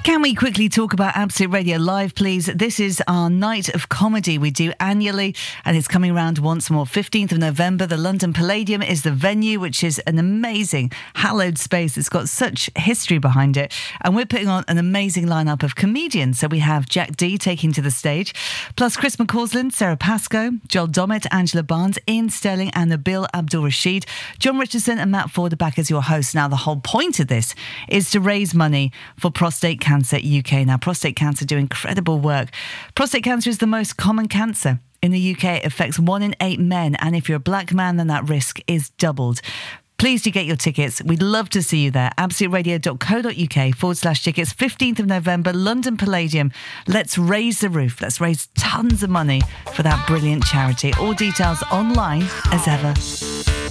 Can we quickly talk about Absolute Radio Live, please? This is our night of comedy we do annually, and it's coming around once more. 15th of November, the London Palladium is the venue, which is an amazing, hallowed space. It's got such history behind it. And we're putting on an amazing lineup of comedians. So we have Jack Dee taking to the stage, plus Chris McCausland, Sarah Pascoe, Joel Dommett, Angela Barnes, Ian Sterling, and Nabil Abdul-Rashid. John Richardson and Matt Ford are back as your hosts. Now, the whole point of this is to raise money for Prostate Cancer UK. Now, prostate cancer do incredible work. Prostate cancer is the most common cancer in the UK. It affects 1 in 8 men, and if you're a black man, then that risk is doubled. Please do get your tickets. We'd love to see you there. absoluteradio.co.uk/tickets. 15th of November, London Palladium. Let's raise the roof. Let's raise tons of money for that brilliant charity. All details online as ever.